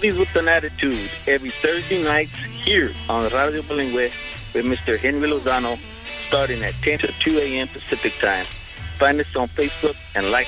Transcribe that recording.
Oldies with an Attitude every Thursday nights here on Radio Bilingüe with Mr. Henry Lozano starting at 10 to 2 a.m. Pacific Time. Find us on Facebook and like